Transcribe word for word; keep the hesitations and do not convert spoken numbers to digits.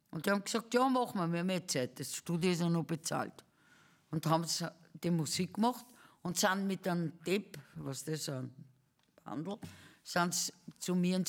Und die haben gesagt, ja, machen wir, wir haben eh Zeit, das Studio ist ja noch bezahlt. Und haben die Musik gemacht und sind mit einem Tape, was das ist, ein Bundle, sind zu mir ins